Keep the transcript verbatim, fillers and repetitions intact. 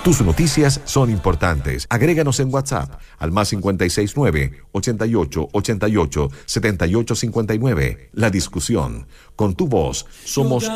Tus noticias son importantes. Agréganos en WhatsApp al más cincuenta y seis nueve, ochenta y ocho, ochenta y ocho, setenta y ocho cincuenta y nueve. La discusión. Con tu voz somos